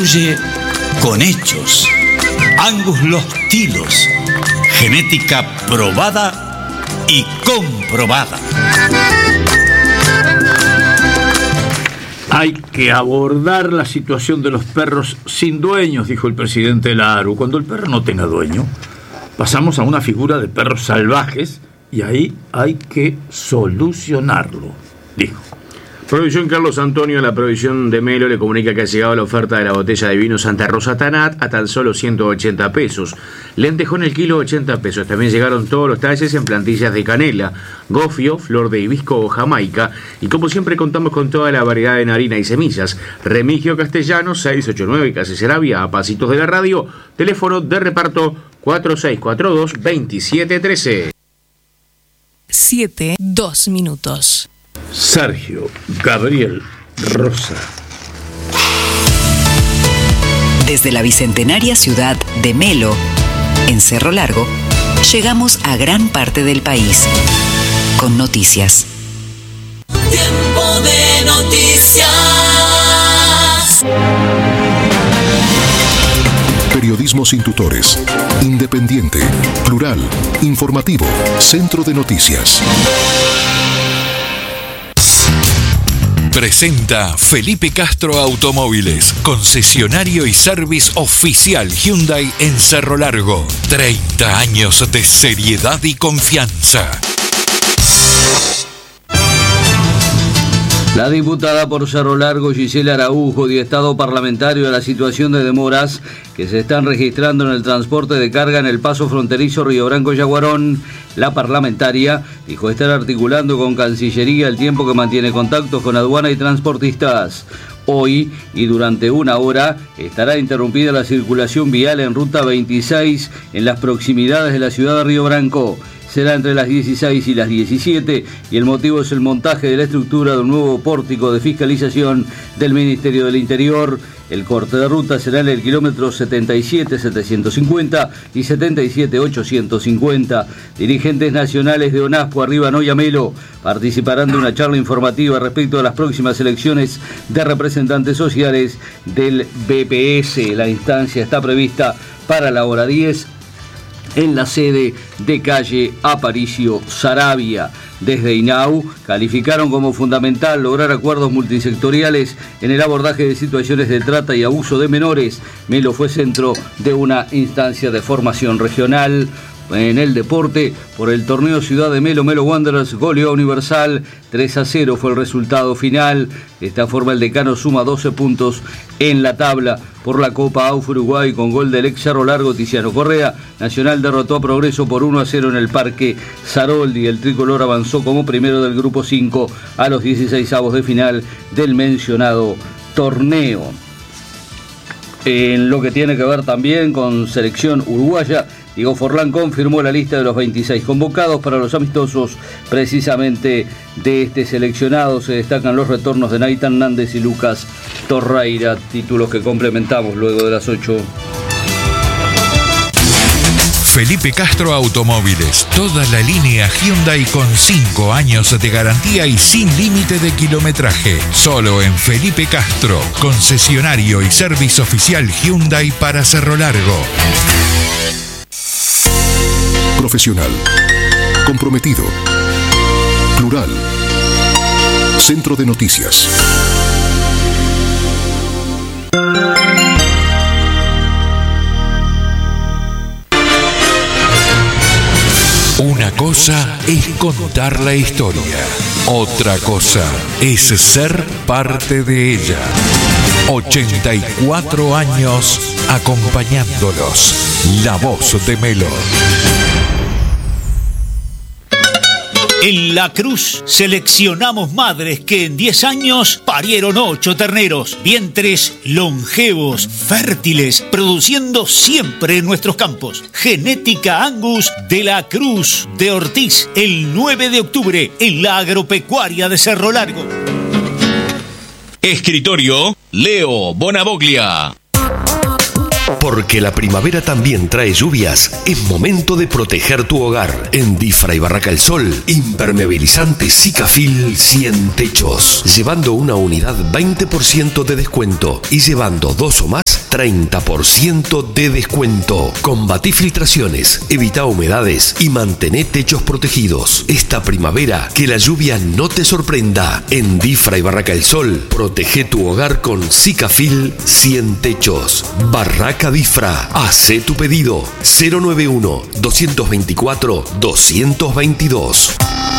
construye con hechos. Angus Los Tilos. Genética probada y comprobada. Hay que abordar la situación de los perros sin dueños, dijo el presidente de la ARU. Cuando el perro no tenga dueño, pasamos a una figura de perros salvajes y ahí hay que solucionarlo, dijo. Prohibición Carlos Antonio, la prohibición de Melo, le comunica que ha llegado la oferta de la botella de vino Santa Rosa Tanat a tan solo 180 pesos. Lentejón el kilo 80 pesos. También llegaron todos los talles en plantillas de canela, gofio, flor de hibisco o jamaica. Y como siempre contamos con toda la variedad en harina y semillas. Remigio Castellano, 689, Calle Seravia, a pasitos de la radio. Teléfono de reparto 4642-2713. 7:02. Sergio Gabriel Rosa. Desde la bicentenaria ciudad de Melo, en Cerro Largo, llegamos a gran parte del país con noticias. Tiempo de noticias. Periodismo sin tutores, independiente, plural, informativo, Centro de Noticias. Presenta Felipe Castro Automóviles, concesionario y service oficial Hyundai en Cerro Largo. 30 años de seriedad y confianza. La diputada por Cerro Largo, Gisela Araujo, dio estado parlamentario a la situación de demoras que se están registrando en el transporte de carga en el paso fronterizo Río Branco-Yaguarón. La parlamentaria dijo estar articulando con Cancillería el tiempo que mantiene contactos con aduana y transportistas. Hoy y durante una hora estará interrumpida la circulación vial en Ruta 26 en las proximidades de la ciudad de Río Branco. Será entre las 16 y las 17 y el motivo es el montaje de la estructura de un nuevo pórtico de fiscalización del Ministerio del Interior. El corte de ruta será en el kilómetro 77.750 y 77.850. Dirigentes nacionales de ONASPO, Arriba y Melo participarán de una charla informativa respecto a las próximas elecciones de representantes sociales del BPS. La instancia está prevista para la hora 10 en la sede de calle Aparicio Saravia. Desde INAU calificaron como fundamental lograr acuerdos multisectoriales en el abordaje de situaciones de trata y abuso de menores. Melo fue centro de una instancia de formación regional. En el deporte, por el torneo Ciudad de Melo, Melo Wanderers goleó a Universal, 3-0 fue el resultado final. De esta forma el decano suma 12 puntos en la tabla. Por la Copa AUF Uruguay con gol del ex Cerro Largo Tiziano Correa, Nacional derrotó a Progreso por 1-0 en el Parque Saroldi. El tricolor avanzó como primero del grupo 5 a los 16avos de final del mencionado torneo. En lo que tiene que ver también con selección uruguaya, Diego Forlán confirmó la lista de los 26 convocados para los amistosos precisamente de este seleccionado. Se destacan los retornos de Nathan Nández y Lucas Torreira, títulos que complementamos luego de las 8. Felipe Castro Automóviles, toda la línea Hyundai con 5 años de garantía y sin límite de kilometraje. Solo en Felipe Castro, concesionario y servicio oficial Hyundai para Cerro Largo. Profesional, comprometido, plural, Centro de Noticias. Una cosa es contar la historia, otra cosa es ser parte de ella. 84 años acompañándolos. La voz de Melo. En La Cruz seleccionamos madres que en 10 años parieron 8 terneros, vientres longevos, fértiles, produciendo siempre en nuestros campos. Genética Angus de La Cruz de Ortiz, el 9 de octubre en la agropecuaria de Cerro Largo. Escritorio Leo Bonavoglia. Porque la primavera también trae lluvias, es momento de proteger tu hogar. En Difra y Barraca El Sol, impermeabilizante Sikafil 100 techos. Llevando una unidad 20% de descuento y llevando 2 o más, 30% de descuento. Combatí filtraciones, evita humedades y mantené techos protegidos. Esta primavera, que la lluvia no te sorprenda. En Difra y Barraca El Sol, protege tu hogar con Sikafil 100 techos. Barraca Difra. Hacé tu pedido. 091-224-222.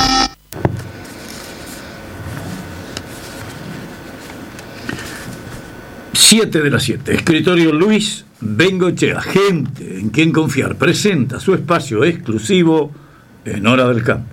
7 de las 7. Escritorio Luis Bengochea. Gente en quien confiar. Presenta su espacio exclusivo en Hora del Campo.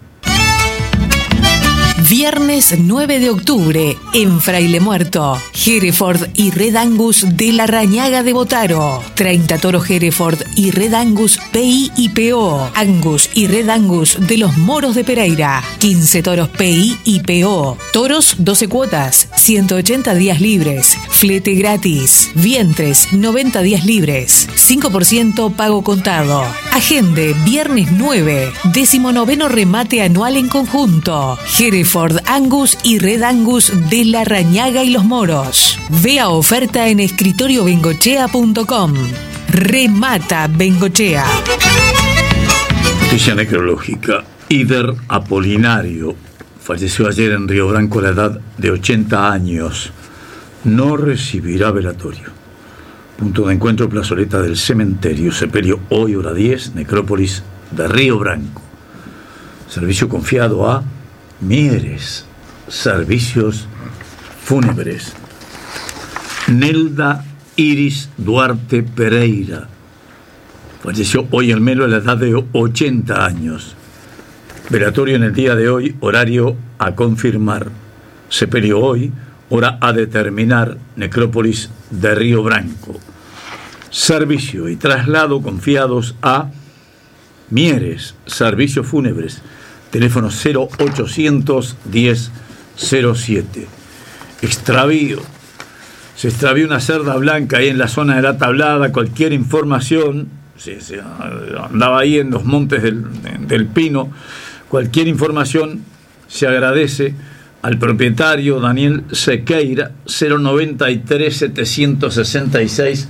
Viernes 9 de octubre, en Fraile Muerto, Hereford y Red Angus de la Rañaga de Botaro. 30 toros Hereford y Red Angus PI y PO. Angus y Red Angus de los Moros de Pereira. 15 toros PI y PO. Toros 12 cuotas, 180 días libres. Flete gratis. Vientres 90 días libres. 5% pago contado. Agende viernes 9, 19º remate anual en conjunto. Hereford, Angus y Red Angus de la Rañaga y los Moros. Vea oferta en escritoriobengochea.com. Remata Bengochea. Noticia necrológica. Ider Apolinario falleció ayer en Río Branco a la edad de 80 años. No recibirá velatorio. Punto de encuentro, plazoleta del cementerio. Sepelio hoy, hora 10, necrópolis de Río Branco. Servicio confiado a Mieres Servicios Fúnebres. Nelda Iris Duarte Pereira falleció hoy en Melo a la edad de 80 años. Velatorio en el día de hoy, horario a confirmar. Sepelio hoy, hora a determinar. Necrópolis de Río Branco. Servicio y traslado confiados a Mieres Servicios Fúnebres. Teléfono 0800 1007. Extravío. Se extravió una cerda blanca ahí en la zona de la Tablada. Cualquier información, se andaba ahí en los montes del Pino. Cualquier información se agradece al propietario Daniel Sequeira. 093 766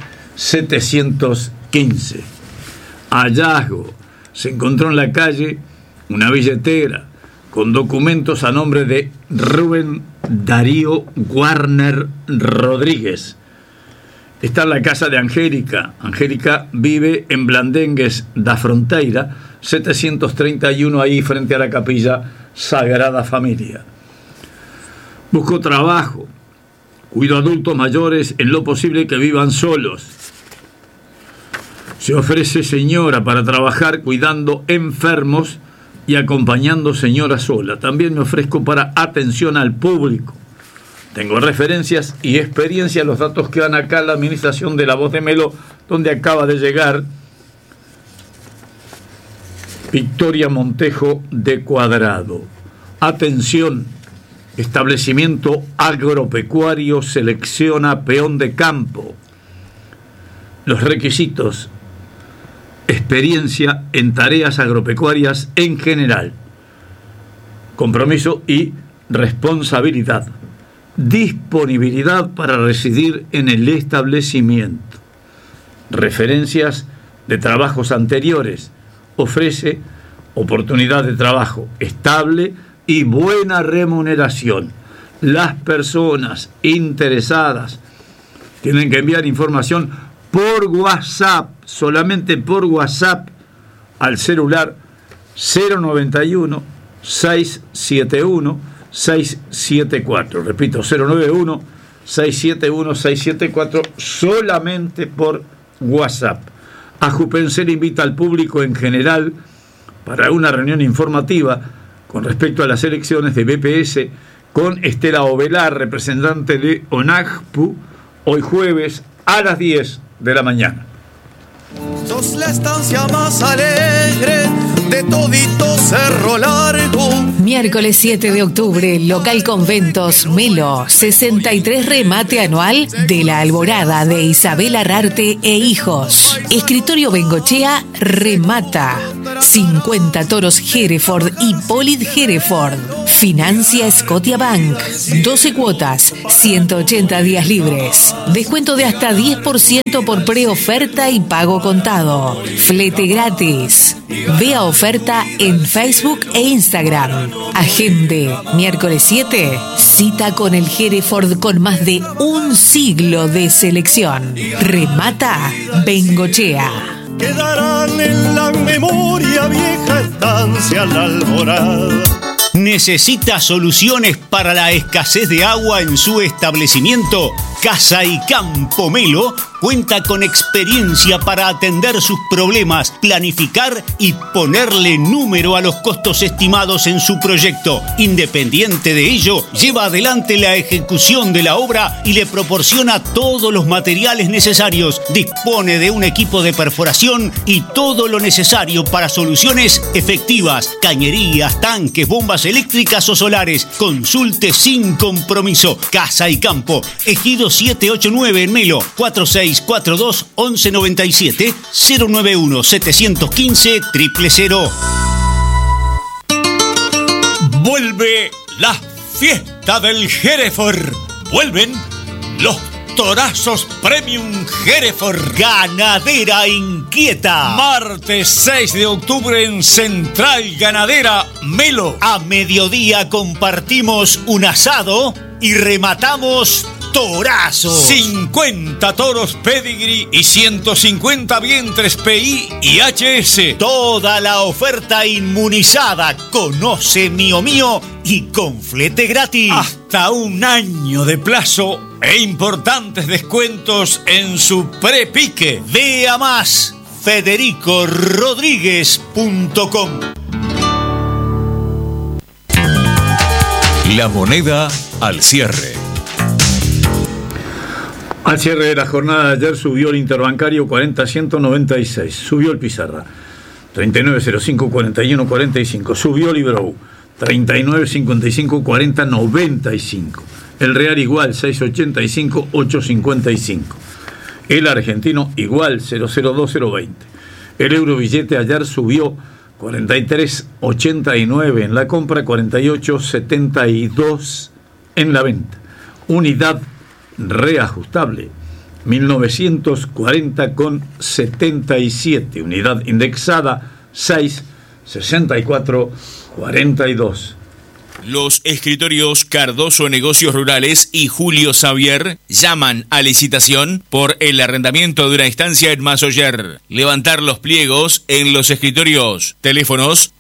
715. Hallazgo. Se encontró en la calle una billetera con documentos a nombre de Rubén Darío Warner Rodríguez. Está en la casa de Angélica. Angélica vive en Blandengues da Fronteira, 731, ahí frente a la capilla Sagrada Familia. Busco trabajo. Cuido adultos mayores en lo posible que vivan solos. Se ofrece señora para trabajar cuidando enfermos y acompañando señora sola. También me ofrezco para atención al público. Tengo referencias y experiencia. Los datos que dan acá la administración de La Voz de Melo, donde acaba de llegar Victoria Montejo de Cuadrado. Atención, establecimiento agropecuario selecciona peón de campo. Los requisitos: experiencia en tareas agropecuarias en general, compromiso y responsabilidad, disponibilidad para residir en el establecimiento, referencias de trabajos anteriores, ofrece oportunidad de trabajo estable y buena remuneración. Las personas interesadas tienen que enviar información por WhatsApp, solamente por WhatsApp, al celular 091 671 674. Repito, 091 671 674, solamente por WhatsApp. Ajupencel invita al público en general para una reunión informativa con respecto a las elecciones de BPS con Estela Ovelar, representante de ONAGPU, hoy jueves a las 10 de la mañana. Sos la estancia más alegre de todito Cerro Largo. Miércoles 7 de octubre, local Conventos Melo, 63 remate anual de la Alborada de Isabel Arrarte e Hijos. Escritorio Bengochea remata. 50 toros Hereford y Polit Hereford. Financia Scotiabank. 12 cuotas, 180 días libres. Descuento de hasta 10% por preoferta y pago contado. Flete gratis. Vea oferta en Facebook e Instagram. Agende, miércoles 7, cita con el Hereford con más de un siglo de selección. Remata Bengochea. Quedarán en la memoria vieja estancia La Alborada. ¿Necesita soluciones para la escasez de agua en su establecimiento? Casa y Campo Melo cuenta con experiencia para atender sus problemas, planificar y ponerle número a los costos estimados en su proyecto. Independiente de ello, lleva adelante la ejecución de la obra y le proporciona todos los materiales necesarios. Dispone de un equipo de perforación y todo lo necesario para soluciones efectivas, cañerías, tanques, bombas eléctricas o solares. Consulte sin compromiso. Casa y Campo, Ejido 789 en Melo, 4642-1197, 091-715-000. Vuelve la fiesta del Hereford. Vuelven los torazos Premium Hereford. Ganadera Inquieta. Martes 6 de octubre en Central Ganadera Melo. A mediodía compartimos un asado y rematamos torazos. 50 toros Pedigree y 150 vientres PI y HS. Toda la oferta inmunizada. Conoce Mío y con flete gratis. Hasta un año de plazo e importantes descuentos en su prepique. Vea más federicorodríguez.com. La moneda al cierre. Al cierre de la jornada de ayer subió el interbancario 40.196, subió el Pizarra 39.05.41.45, subió el Ibrou 39.55.40.95, el Real igual 6.85.855, el argentino igual 0.02020, el euro billete ayer subió 43.89 en la compra, 48.72 en la venta, unidad reajustable 1940,77, unidad indexada 66442. Los escritorios Cardoso Negocios Rurales y Julio Xavier llaman a licitación por el arrendamiento de una estancia en Masoyer. Levantar los pliegos en los escritorios. Teléfonos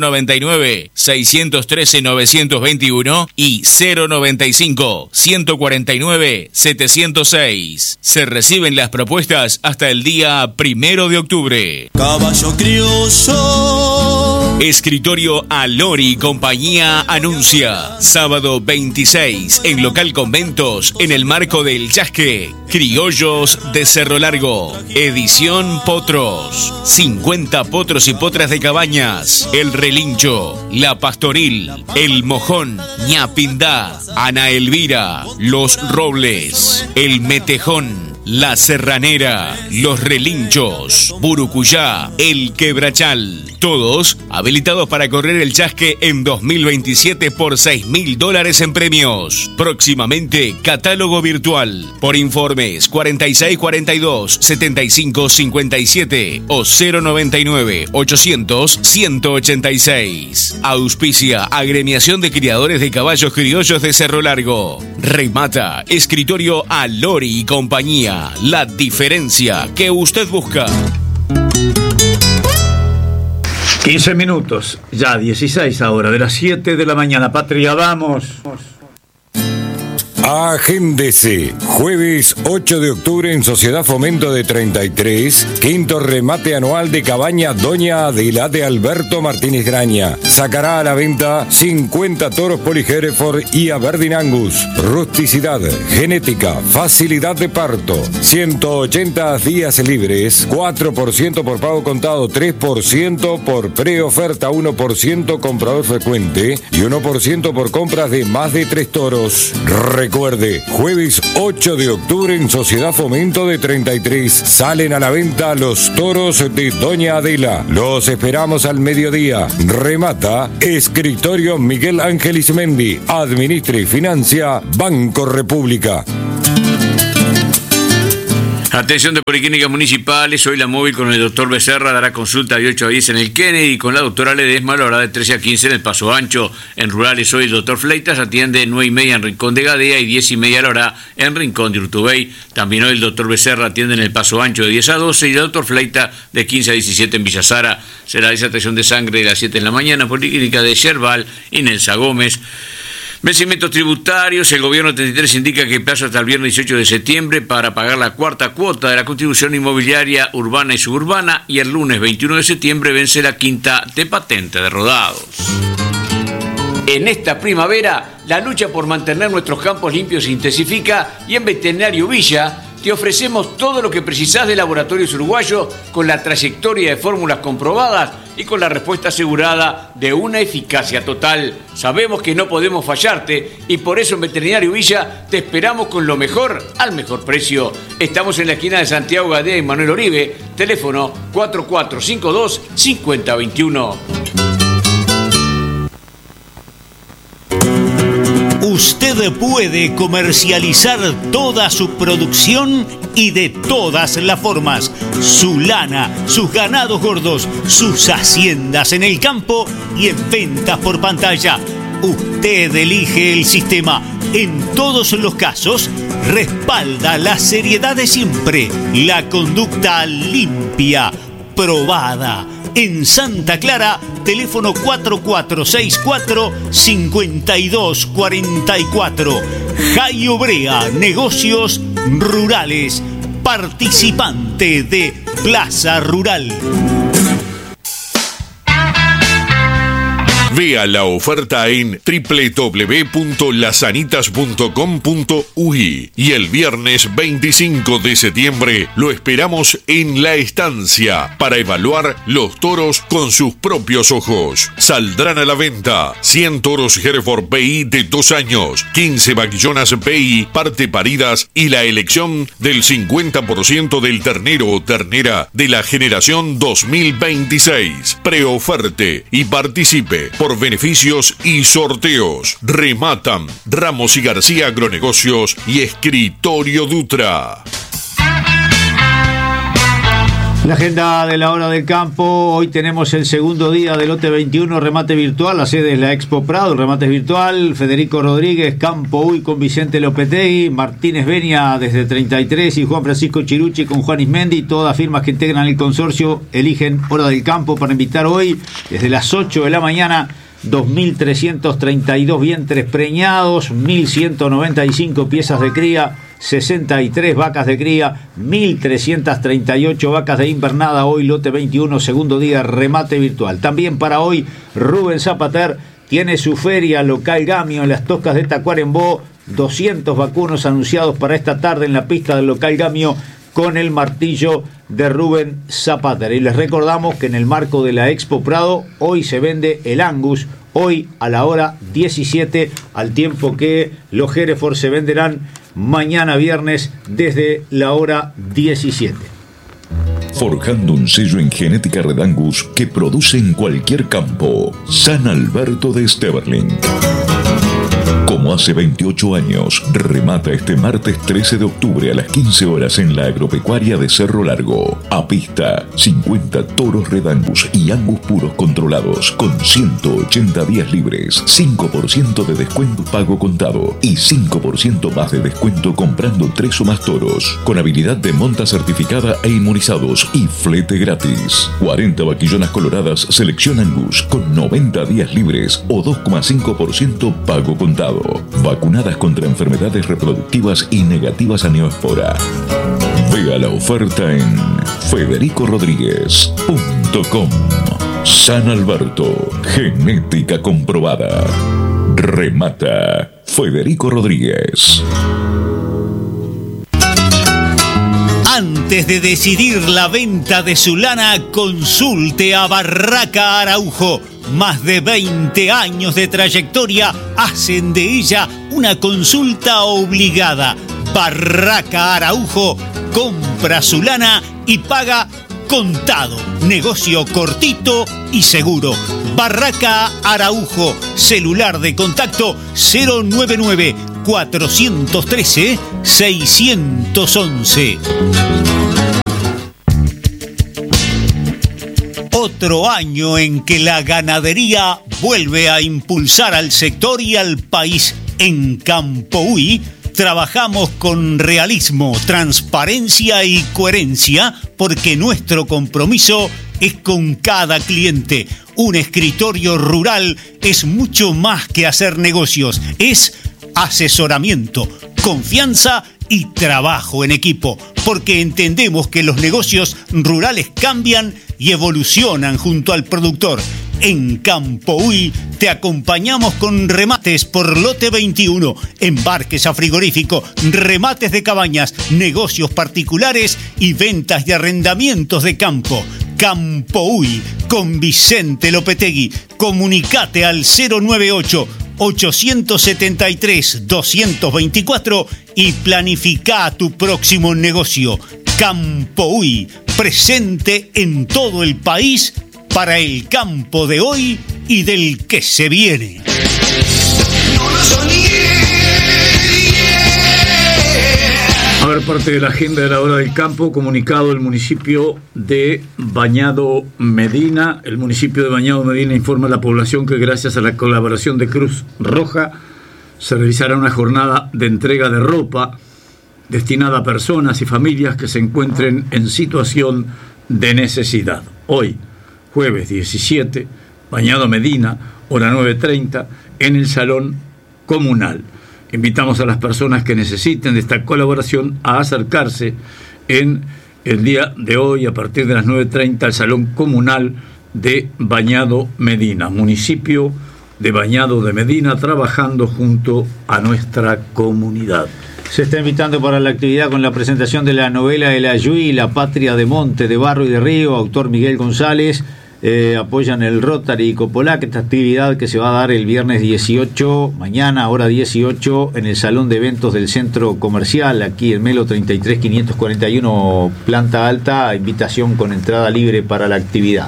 099-613-921 y 095-149-706. Se reciben las propuestas hasta el día 1 de octubre. Caballo criollo. Escritorio Alori Compañía anuncia sábado 26 en local Conventos en el marco del Chasque Criollos de Cerro Largo, edición Potros, 50 potros y potras de Cabañas, El Relincho, La Pastoril, El Mojón, Ñapindá, Ana Elvira, Los Robles, El Metejón, La Serranera, Los Relinchos, Burucuyá, El Quebrachal, todos habilitados para correr el Chasque en 2027 por $6.000 en premios. Próximamente, catálogo virtual. Por informes 4642-7557 o 099-800-186. Auspicia Agremiación de Criadores de Caballos Criollos de Cerro Largo. Remata Escritorio Alori y Compañía. La diferencia que usted busca. 15 minutos, ya 16 ahora, de las 7 de la mañana. Patria, vamos. Agéndese. Jueves 8 de octubre en Sociedad Fomento de 33, quinto remate anual de cabaña Doña Adela de Alberto Martínez Graña. Sacará a la venta 50 toros Poli Hereford y Aberdeen Angus. Rusticidad, genética, facilidad de parto. 180 días libres, 4% por pago contado, 3% por preoferta, 1% comprador frecuente y 1% por compras de más de 3 toros. Recuerde, jueves 8 de octubre en Sociedad Fomento de 33 salen a la venta los toros de Doña Adela. Los esperamos al mediodía. Remata Escritorio Miguel Ángel Ismendi. Administra y financia Banco República. Atención de Policlínicas Municipales, hoy la móvil con el doctor Becerra dará consulta de 8 a 10 en el Kennedy y con la doctora Ledesma a la hora de 13 a 15 en el Paso Ancho. En Rurales hoy el doctor Fleitas atiende 9:30 en Rincón de Gadea y 10:30 a la hora en Rincón de Urtubey. También hoy el doctor Becerra atiende en el Paso Ancho de 10 a 12 y el doctor Fleitas de 15 a 17 en Villa Sara. Será desatención de sangre de las 7 de la mañana, Policlínica de Yerbal y Nelsa Gómez. Vencimientos tributarios, el gobierno 33 indica que el plazo hasta el viernes 18 de septiembre para pagar la cuarta cuota de la contribución inmobiliaria urbana y suburbana y el lunes 21 de septiembre vence la quinta de patente de rodados. En esta primavera, la lucha por mantener nuestros campos limpios se intensifica y en Veterinario Villa te ofrecemos todo lo que precisás de Laboratorios Uruguayos con la trayectoria de fórmulas comprobadas y con la respuesta asegurada de una eficacia total. Sabemos que no podemos fallarte y por eso en Veterinario Villa te esperamos con lo mejor al mejor precio. Estamos en la esquina de Santiago Gadea y Manuel Oribe, teléfono 4452-5021. Usted puede comercializar toda su producción y de todas las formas. Su lana, sus ganados gordos, sus haciendas en el campo y en ventas por pantalla. Usted elige el sistema. En todos los casos, respalda la seriedad de siempre, la conducta limpia, probada. En Santa Clara, teléfono 4464-5244. Jai Obrea, Negocios Rurales, participante de Plaza Rural. Vea la oferta en www.lasanitas.com.uy y el viernes 25 de septiembre lo esperamos en La Estancia para evaluar los toros con sus propios ojos. Saldrán a la venta 100 toros Hereford PI de 2 años, 15 vaquillonas PI parte paridas y la elección del 50% del ternero o ternera de la generación 2026. Preoferte y participe por beneficios y sorteos. Rematan Ramos y García Agronegocios y Escritorio Dutra. La agenda de la hora del campo, hoy tenemos el segundo día del lote 21, remate virtual, la sede es la Expo Prado, el remate virtual, Federico Rodríguez, Campo Uy con Vicente Lopetegui, Martínez Benia desde 33 y Juan Francisco Chirucci con Juan Ismendi, todas firmas que integran el consorcio eligen hora del campo para invitar hoy desde las 8 de la mañana, 2.332 vientres preñados, 1.195 piezas de cría, 63 vacas de cría, 1.338 vacas de invernada. Hoy lote 21, segundo día, remate virtual. También para hoy, Rubén Zapater tiene su feria local Gamio en las Toscas de Tacuarembó. 200 vacunos anunciados para esta tarde en la pista del local Gamio con el martillo de Rubén Zapater. Y les recordamos que en el marco de la Expo Prado, hoy se vende el Angus, hoy a la hora 17, al tiempo que los Hereford se venderán mañana viernes desde la hora 17. Forjando un sello en genética Red Angus que produce en cualquier campo. San Alberto de Esteberling. Como hace 28 años, remata este martes 13 de octubre a las 15 horas en la agropecuaria de Cerro Largo. A pista, 50 toros Red Angus y Angus puros controlados con 180 días libres, 5% de descuento pago contado y 5% más de descuento comprando 3 o más toros, con habilidad de monta certificada e inmunizados y flete gratis. 40 vaquillonas coloradas selección Angus con 90 días libres o 2,5% pago contado. ganado, vacunadas contra enfermedades reproductivas y negativas a neospora. Vea la oferta en federicorodríguez.com. San Alberto, genética comprobada. Remata Federico Rodríguez. Antes de decidir la venta de su lana, consulte a Barraca Araujo. Más de 20 años de trayectoria hacen de ella una consulta obligada. Barraca Araujo compra su lana y paga contado. Negocio cortito y seguro. Barraca Araujo. Celular de contacto 099-413-611. Otro año en que la ganadería vuelve a impulsar al sector y al país. En Campoui trabajamos con realismo, transparencia y coherencia porque nuestro compromiso es con cada cliente. Un escritorio rural es mucho más que hacer negocios, es asesoramiento, confianza y trabajo en equipo, porque entendemos que los negocios rurales cambian y evolucionan junto al productor. En Campoui te acompañamos con remates por lote 21, embarques a frigorífico, remates de cabañas, negocios particulares y ventas de arrendamientos de campo. Campoui con Vicente Lopetegui. Comunicate al 098-873-224 y planifica tu próximo negocio. Campoui, presente en todo el país para el campo de hoy y del que se viene. A ver, parte de la agenda de la hora del campo, comunicado del municipio de Bañado Medina. El municipio de Bañado Medina informa a la población que gracias a la colaboración de Cruz Roja se realizará una jornada de entrega de ropa destinada a personas y familias que se encuentren en situación de necesidad. Hoy, jueves 17, Bañado Medina, hora 9:30, en el Salón Comunal. Invitamos a las personas que necesiten de esta colaboración a acercarse en el día de hoy, a partir de las 9:30, al Salón Comunal de Bañado Medina, municipio de Bañado de Medina, trabajando junto a nuestra comunidad. Se está invitando para la actividad con la presentación de la novela El Ayuí, La Patria de Monte, de Barro y de Río, autor Miguel González. Apoyan el Rotary Copolac, esta actividad que se va a dar el viernes 18, mañana, hora 18, en el Salón de Eventos del Centro Comercial, aquí en Melo 33.541, planta alta, invitación con entrada libre para la actividad.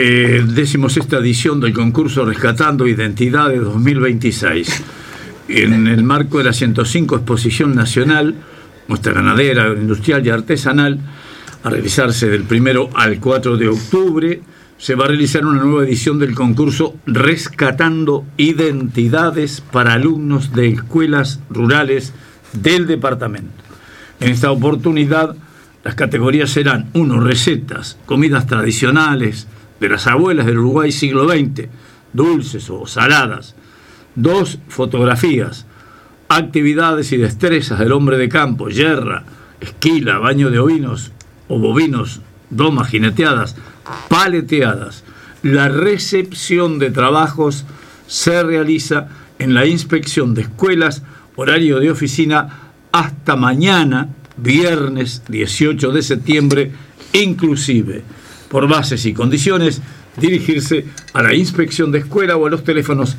16ª edición del concurso Rescatando Identidades 2026. En el marco de la 105 Exposición Nacional, muestra ganadera, agroindustrial y artesanal, a realizarse del 1 al 4 de octubre, se va a realizar una nueva edición del concurso Rescatando Identidades para alumnos de escuelas rurales del departamento. En esta oportunidad, las categorías serán: 1. Recetas, comidas tradicionales de las abuelas del Uruguay siglo XX, dulces o saladas. 2. Fotografías, actividades y destrezas del hombre de campo, yerra, esquila, baño de ovinos o bovinos, domas jineteadas, paleteadas. La recepción de trabajos se realiza en la inspección de escuelas, horario de oficina hasta mañana, viernes 18 de septiembre, inclusive. Por bases y condiciones, dirigirse a la inspección de escuela o a los teléfonos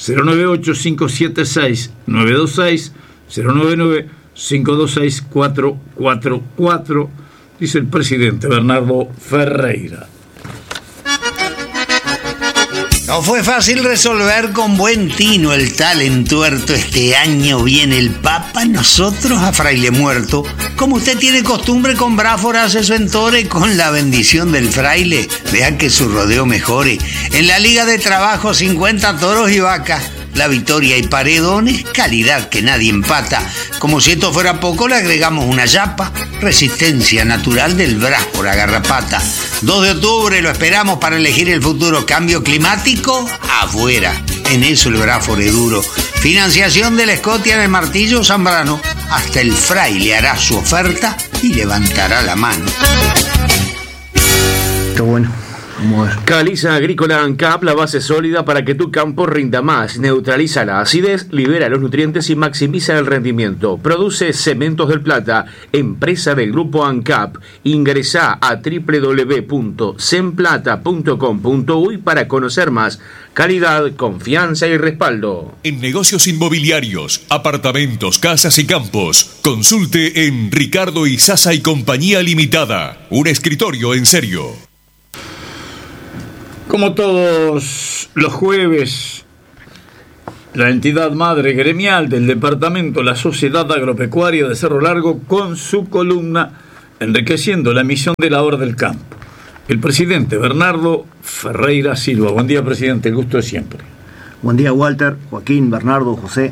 098-576-926, 099-526-444, dice el presidente Bernardo Ferreira. No fue fácil resolver con buen tino el tal tuerto. Este año viene el Papa, nosotros a Fraile Muerto. Como usted tiene costumbre, con Bráfora hace su entore, con la bendición del fraile. Vean que su rodeo mejore. En la Liga de Trabajo, 50 toros y vacas. La Victoria y Paredones, calidad que nadie empata. Como si esto fuera poco, le agregamos una yapa. Resistencia natural del Bráfora Garrapata. 2 de octubre lo esperamos para elegir el futuro. Cambio climático, afuera. En eso el Bráfora es duro. Financiación del Scotia de Martillo Zambrano. Hasta el fraile hará su oferta y levantará la mano. Qué bueno. Caliza Agrícola ANCAP, la base sólida para que tu campo rinda más. Neutraliza la acidez, libera los nutrientes y maximiza el rendimiento. Produce Cementos del Plata, empresa del grupo ANCAP. Ingresá a www.cenplata.com.uy para conocer más. Calidad, confianza y respaldo. En negocios inmobiliarios, apartamentos, casas y campos, consulte en Ricardo Izaza y Compañía Limitada. Un escritorio en serio. Como todos los jueves, la entidad madre gremial del departamento, la Sociedad Agropecuaria de Cerro Largo, con su columna Enriqueciendo la misión de la Hora del Campo. El presidente Bernardo Ferreira Silva. Buen día, presidente, el gusto de siempre. Buen día, Walter, Joaquín, Bernardo, José.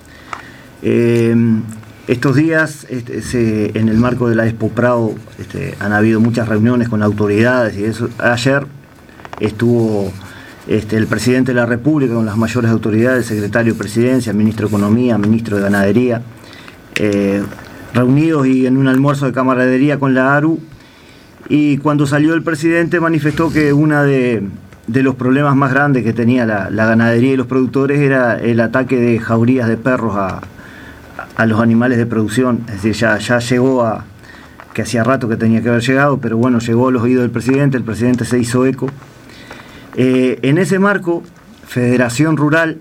Estos días, en el marco de la Expo Prado, han habido muchas reuniones con autoridades y eso. Ayer estuvo el presidente de la República con las mayores autoridades, el secretario de Presidencia, el ministro de Economía, ministro de Ganadería, reunidos y en un almuerzo de camaradería con la ARU. Y cuando salió el presidente manifestó que uno de los problemas más grandes que tenía la ganadería y los productores era el ataque de jaurías de perros a los animales de producción. Es decir, ya llegó a, que hacía rato que tenía que haber llegado, pero bueno, llegó a los oídos del presidente, el presidente se hizo eco. En ese marco, Federación Rural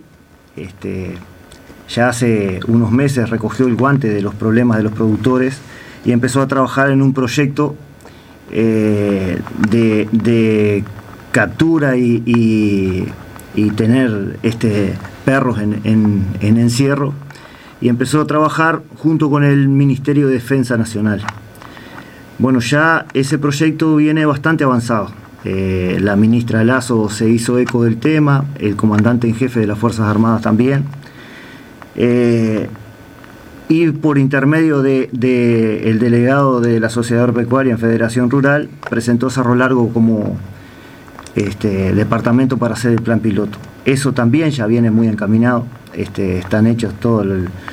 ya hace unos meses recogió el guante de los problemas de los productores y empezó a trabajar en un proyecto de captura y tener perros en encierro, y empezó a trabajar junto con el Ministerio de Defensa Nacional. Bueno, ya ese proyecto viene bastante avanzado. La ministra Lazo se hizo eco del tema, el comandante en jefe de las Fuerzas Armadas también, y por intermedio del delegado de la Sociedad Agropecuaria en Federación Rural, presentó Cerro Largo como departamento para hacer el plan piloto. Eso también ya viene muy encaminado, están hechos todos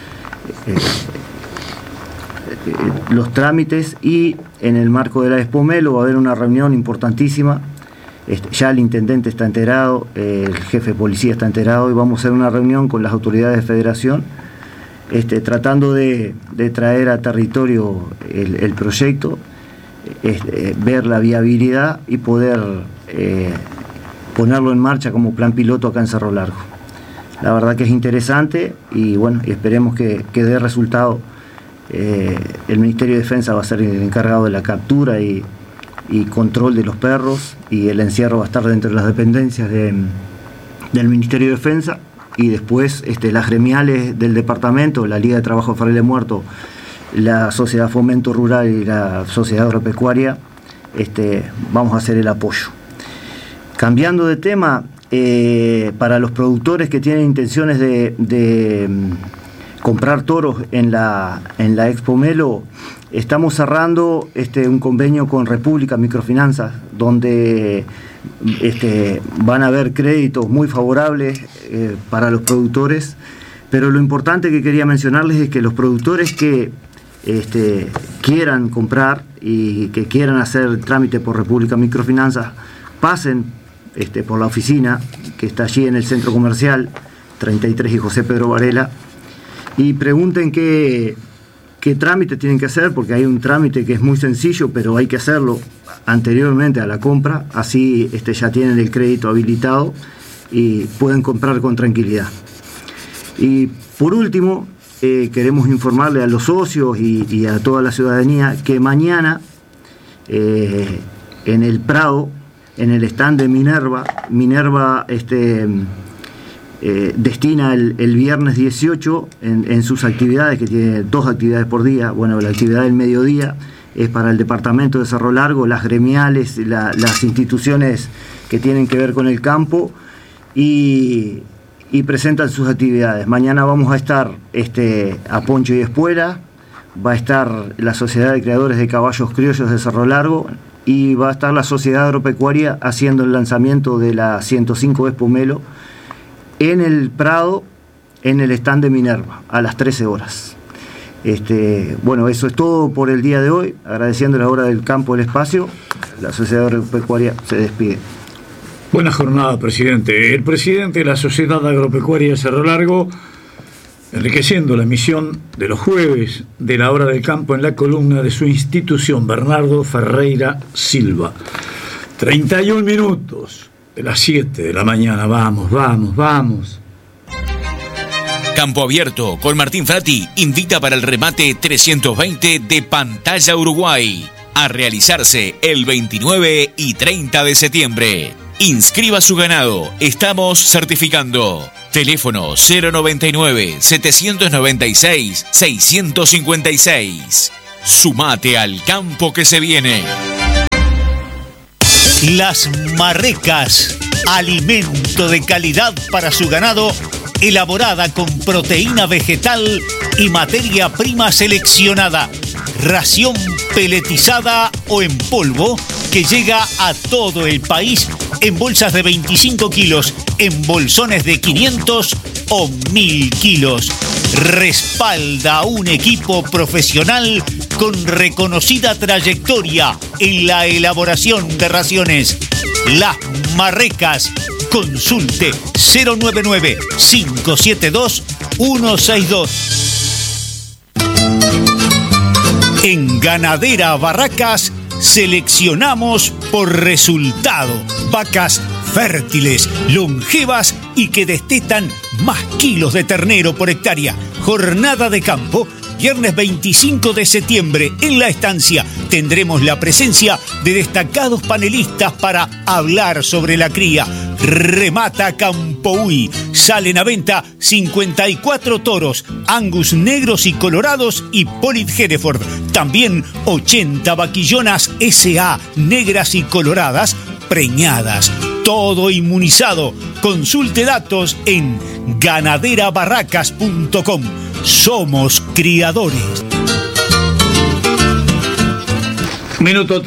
los trámites, y en el marco de la Expo Melo va a haber una reunión importantísima. Ya el intendente está enterado, el jefe de policía está enterado, y vamos a hacer una reunión con las autoridades de federación, tratando de traer a territorio el proyecto, ver la viabilidad y poder ponerlo en marcha como plan piloto acá en Cerro Largo. La verdad que es interesante y bueno, y esperemos que dé resultado. El Ministerio de Defensa va a ser el encargado de la captura y control de los perros, y el encierro va a estar dentro de las dependencias del Ministerio de Defensa, y después las gremiales del departamento, la Liga de Trabajo de Fraile Muerto, la Sociedad Fomento Rural y la Sociedad Agropecuaria, vamos a hacer el apoyo. Cambiando de tema, para los productores que tienen intenciones de comprar toros en la Expo Melo, estamos cerrando un convenio con República Microfinanzas, donde van a haber créditos muy favorables para los productores, pero lo importante que quería mencionarles es que los productores que quieran comprar y que quieran hacer el trámite por República Microfinanzas, pasen por la oficina que está allí en el centro comercial 33 y José Pedro Varela, y pregunten qué trámite tienen que hacer, porque hay un trámite que es muy sencillo, pero hay que hacerlo anteriormente a la compra, así ya tienen el crédito habilitado y pueden comprar con tranquilidad. Y por último, queremos informarle a los socios y a toda la ciudadanía que mañana en el Prado, en el stand de Minerva destina el viernes 18 en sus actividades, que tiene 2 actividades por día. Bueno, la actividad del mediodía es para el departamento de Cerro Largo, las gremiales, las instituciones que tienen que ver con el campo, y presentan sus actividades. Mañana vamos a estar a Poncho y Espuela, va a estar la Sociedad de Creadores de Caballos Criollos de Cerro Largo, y va a estar la Sociedad Agropecuaria haciendo el lanzamiento de la 105 Expo Melo en el Prado, en el stand de Minerva a las 13 horas. Bueno, eso es todo por el día de hoy. Agradeciendo la hora del campo del espacio, la Sociedad Agropecuaria se despide. Buena jornada, presidente. El presidente de la Sociedad Agropecuaria Cerro Largo, enriqueciendo la emisión de los jueves de la hora del campo en la columna de su institución, Bernardo Ferreira Silva. 31 minutos de las 7 de la mañana. Vamos. Campo Abierto con Martín Frati invita para el remate 320 de Pantalla Uruguay a realizarse el 29 y 30 de septiembre. Inscriba su ganado, estamos certificando. Teléfono 099-796-656. Sumate al campo que se viene. Las Marrecas, alimento de calidad para su ganado, elaborada con proteína vegetal y materia prima seleccionada. Ración peletizada o en polvo que llega a todo el país en bolsas de 25 kilos, en bolsones de 500 o 1000 kilos. Respalda a un equipo profesional con reconocida trayectoria en la elaboración de raciones. Las Marrecas. Consulte 099-572-162. En Ganadera Barracas seleccionamos por resultado vacas fértiles, longevas y que destetan más kilos de ternero por hectárea. Jornada de campo, viernes 25 de septiembre en La Estancia. Tendremos la presencia de destacados panelistas para hablar sobre la cría. Remata Campoui. Salen a venta 54 toros, Angus negros y colorados y Polit Hereford. También 80 vaquillonas SA negras y coloradas preñadas. Todo inmunizado. Consulte datos en ganaderabarracas.com. Somos criadores. Minuto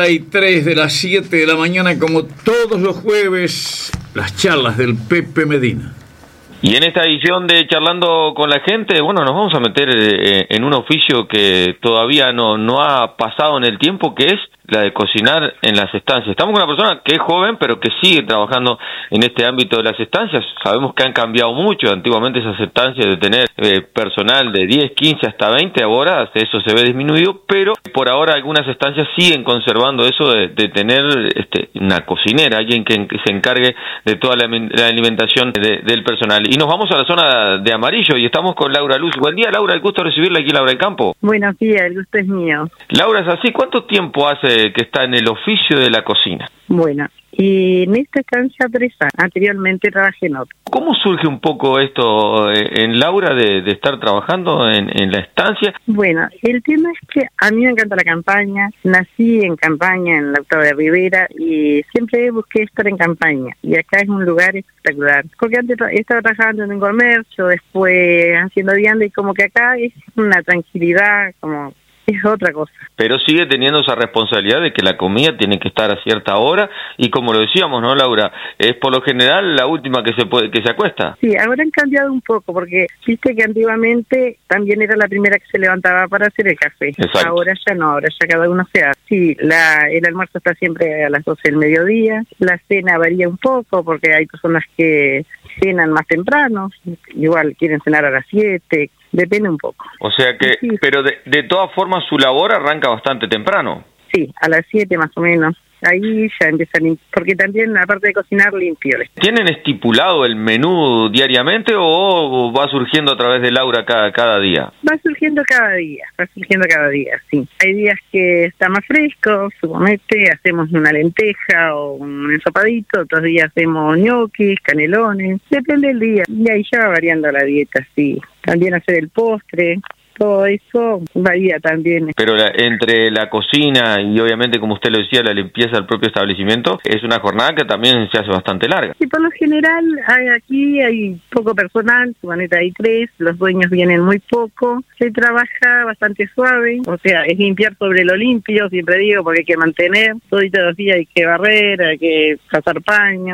33 de las 7 de la mañana, como todos los jueves, las charlas del Pepe Medina. Y en esta edición de Charlando con la Gente, bueno, nos vamos a meter en un oficio que todavía no ha pasado en el tiempo, que es la de cocinar en las estancias. Estamos con una persona que es joven, pero que sigue trabajando en este ámbito de las estancias. Sabemos que han cambiado mucho. Antiguamente esas estancias de tener personal de 10, 15 hasta 20, ahora eso se ve disminuido, pero por ahora algunas estancias siguen conservando eso de tener una cocinera, alguien que se encargue de toda la alimentación del personal. Y nos vamos a la zona de Amarillo y estamos con Laura Luz. Buen día, Laura, el gusto de recibirla aquí en Laura del Campo. Buenos días, el gusto es mío. Laura, ¿es así? ¿Cuánto tiempo hace que está en el oficio de la cocina? Bueno, y en esta estancia 3 años, anteriormente trabajé en otra. ¿Cómo surge un poco esto en Laura de estar trabajando en la estancia? Bueno, el tema es que a mí me encanta la campaña, nací en campaña en la Octava de Rivera y siempre busqué estar en campaña y acá es un lugar espectacular, porque antes estaba trabajando en un comercio, después haciendo vianda y como que acá es una tranquilidad, como es otra cosa. Pero sigue teniendo esa responsabilidad de que la comida tiene que estar a cierta hora y como lo decíamos, ¿no, Laura? Es por lo general la última que se acuesta. Sí, ahora han cambiado un poco porque viste que antiguamente también era la primera que se levantaba para hacer el café. Exacto. Ahora ya no, ahora ya cada uno se hace. Sí, el almuerzo está siempre a las 12 del mediodía, la cena varía un poco porque hay personas que cenan más temprano, igual quieren cenar a las 7, depende un poco. O sea que, sí. Pero de todas formas su labor arranca bastante temprano. Sí, a las 7 más o menos. Ahí ya empiezan, porque también aparte de cocinar limpio. ¿Tienen estipulado el menú diariamente o va surgiendo a través de Laura cada día? Va surgiendo cada día, sí. Hay días que está más fresco, suponete, hacemos una lenteja o un ensopadito, otros días hacemos ñoquis, canelones, depende del día. Y ahí ya va variando la dieta, sí. También hacer el postre. Todo eso varía también. Pero entre la cocina y obviamente, como usted lo decía, la limpieza del propio establecimiento, es una jornada que también se hace bastante larga. Y por lo general aquí hay poco personal, suponete hay 3, los dueños vienen muy poco, se trabaja bastante suave, o sea, es limpiar sobre lo limpio, siempre digo, porque hay que mantener, todos los días hay que barrer, hay que pasar paños.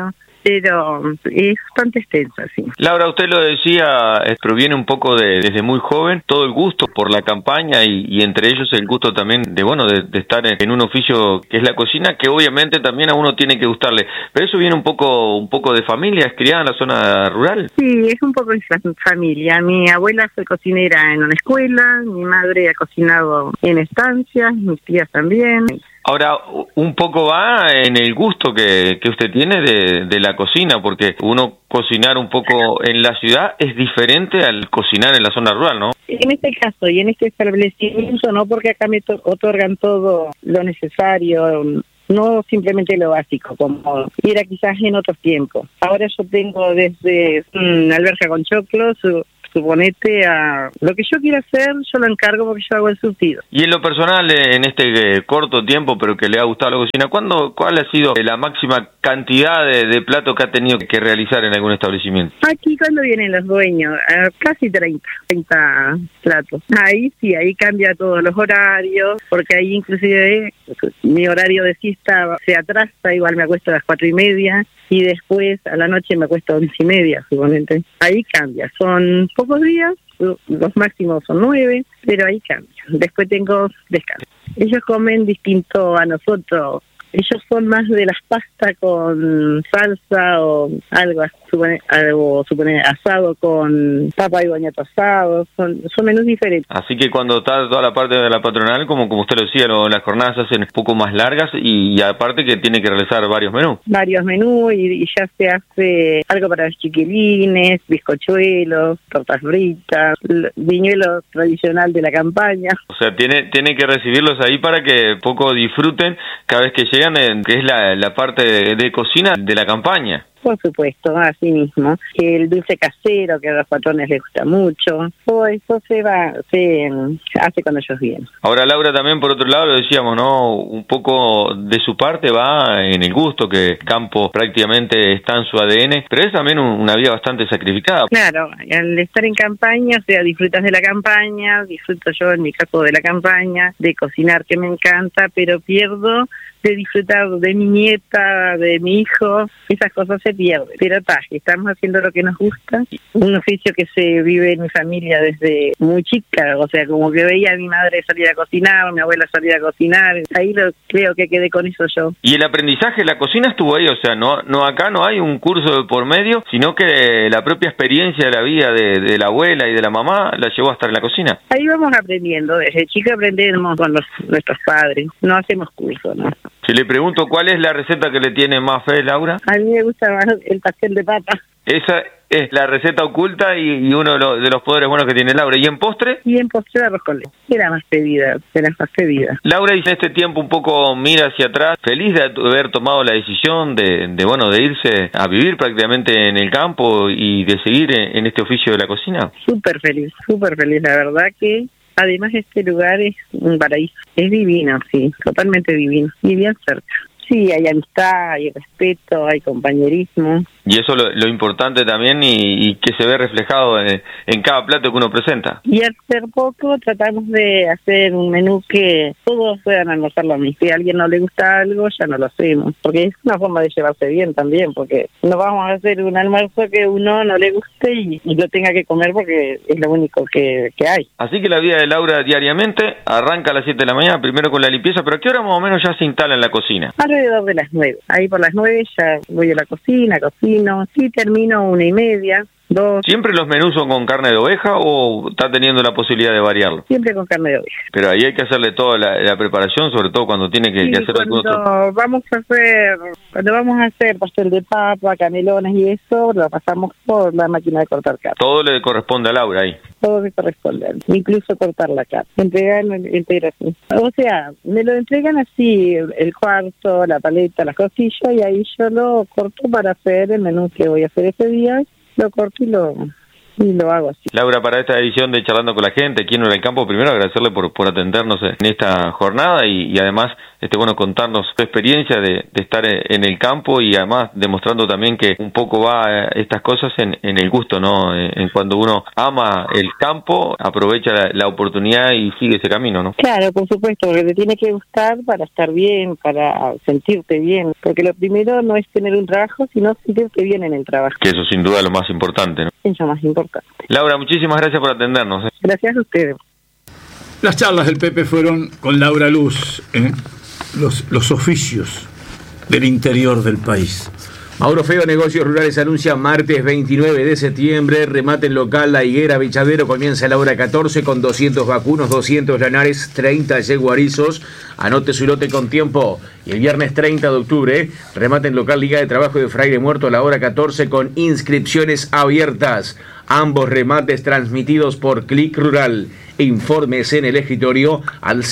pero es bastante extensa, sí. Laura, usted lo decía, proviene un poco desde muy joven, todo el gusto por la campaña y entre ellos el gusto también de estar en un oficio que es la cocina, que obviamente también a uno tiene que gustarle. Pero eso viene un poco de familia, es criada en la zona rural. Sí, es un poco de familia. Mi abuela fue cocinera en una escuela, mi madre ha cocinado en estancias, mis tías también. Ahora, un poco va en el gusto que usted tiene de la cocina, porque uno cocinar un poco en la ciudad es diferente al cocinar en la zona rural, ¿no? En este caso y en este establecimiento no, porque acá me otorgan todo lo necesario, no simplemente lo básico, como era quizás en otros tiempos. Ahora yo tengo desde alberja con choclos, suponete a lo que yo quiera hacer, yo lo encargo porque yo hago el surtido. Y en lo personal, en este corto tiempo, pero que le ha gustado la cocina, ¿cuál ha sido la máxima cantidad de platos que ha tenido que realizar en algún establecimiento? Aquí cuando vienen los dueños, casi 30 platos. Ahí sí, ahí cambia todos los horarios, porque ahí inclusive mi horario de siesta se atrasa, igual me acuesto a las 4:30 y después a la noche me acuesto a 11:30, suponete. Ahí cambia, son pocos días, los máximos son 9, pero ahí cambia. Después tengo descanso. Ellos comen distinto a nosotros. Ellos son más de las pastas con salsa o algo asado con papa y boñato asado, son menús diferentes. Así que cuando está toda la parte de la patronal, como usted lo decía, las jornadas se hacen un poco más largas y aparte que tiene que realizar varios menús. Varios menús y ya se hace algo para los chiquilines, bizcochuelos, tortas fritas, viñuelo tradicional de la campaña. O sea, tiene que recibirlos ahí para que poco disfruten cada vez que llegan, que es la parte de cocina de la campaña. Por supuesto, así mismo. El dulce casero, que a los patrones les gusta mucho. Todo eso se hace cuando ellos vienen. Ahora, Laura, también por otro lado, lo decíamos, ¿no? Un poco de su parte va en el gusto, que campo prácticamente está en su ADN, pero es también una vida bastante sacrificada. Claro, al estar en campaña, o sea, disfrutas de la campaña, disfruto yo en mi caso de la campaña, de cocinar que me encanta, pero pierdo de disfrutar de mi nieta, de mi hijo, esas cosas se pierden. Pero estamos haciendo lo que nos gusta, un oficio que se vive en mi familia desde muy chica, o sea, como que veía a mi madre salir a cocinar, mi abuela salir a cocinar, ahí creo que quedé con eso yo. Y el aprendizaje, la cocina estuvo ahí, o sea, no acá no hay un curso de por medio, sino que la propia experiencia de la vida de la abuela y de la mamá la llevó a estar en la cocina. Ahí vamos aprendiendo, desde chica aprendemos con nuestros padres, no hacemos curso, ¿no? Si le pregunto cuál es la receta que le tiene más fe, Laura. A mí me gusta más el pastel de papa. Esa es la receta oculta y uno de los poderes buenos que tiene Laura. ¿Y en postre? Y en postre arroz con leche. Era más pedida. Laura, y en este tiempo un poco mira hacia atrás, feliz de haber tomado la decisión de irse a vivir prácticamente en el campo y de seguir en este oficio de la cocina. Súper feliz, la verdad que además este lugar es un paraíso, es divino, sí, totalmente divino y bien cerca. Sí, hay amistad, hay respeto, hay compañerismo. Y eso lo importante también y que se ve reflejado en cada plato que uno presenta. Y hace poco tratamos de hacer un menú que todos puedan almorzar lo mismo. Si a alguien no le gusta algo, ya no lo hacemos. Porque es una forma de llevarse bien también, porque no vamos a hacer un almuerzo que uno no le guste y lo tenga que comer porque es lo único que hay. Así que la vida de Laura diariamente arranca a las 7 de la mañana, primero con la limpieza, pero ¿a qué hora más o menos ya se instala en la cocina? Alrededor de las 9. Ahí por las 9 ya voy a la cocina, cocino. Sí, termino 1:30, 2. ¿Siempre los menús son con carne de oveja o está teniendo la posibilidad de variarlo? Siempre con carne de oveja. Pero ahí hay que hacerle toda la preparación, sobre todo cuando tiene que hacer algún otro. Cuando vamos a hacer pastel de papa, canelones y eso, lo pasamos por la máquina de cortar carne. Todo le corresponde a Laura ahí. Todo me corresponde, incluso cortar la carne. Entregan entera así. O sea, me lo entregan así, el cuarto, la paleta, las costillas, y ahí yo lo corto para hacer el menú que voy a hacer ese día. Lo corto y lo hago así. Laura, para esta edición de Charlando con la Gente, aquí en el campo, primero agradecerle por atendernos en esta jornada y además bueno, contarnos su experiencia de estar en el campo y además demostrando también que un poco va estas cosas en el gusto, ¿no? En cuando uno ama el campo, aprovecha la oportunidad y sigue ese camino, ¿no? Claro, por supuesto, porque te tiene que gustar para estar bien, para sentirte bien, porque lo primero no es tener un trabajo, sino sentirte bien en el trabajo. Que eso sin duda es lo más importante, ¿no? Eso más importante. Laura, muchísimas gracias por atendernos. Gracias a ustedes. Las charlas del Pepe fueron con Laura Luz, los oficios del interior del país. Mauro Feo, Negocios Rurales, anuncia martes 29 de septiembre, remate en local La Higuera Bichadero, comienza a la hora 14 con 200 vacunos, 200 lanares, 30 yeguarizos, anote su lote con tiempo. Y el viernes 30 de octubre, remate en local Liga de Trabajo de Fraile Muerto a la hora 14 con inscripciones abiertas. Ambos remates transmitidos por Clic Rural. Informes en el escritorio al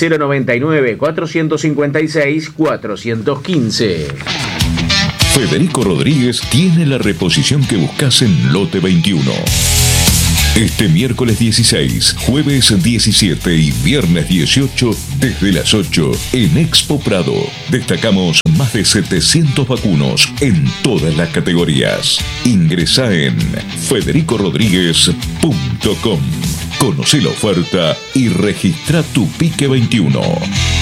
099-456-415. Federico Rodríguez tiene la reposición que buscas en Lote 21. Este miércoles 16, jueves 17 y viernes 18, desde las 8, en Expo Prado, destacamos más de 700 vacunos en todas las categorías. Ingresá en federicorodríguez.com. Conoce la oferta y registra tu Pique 21.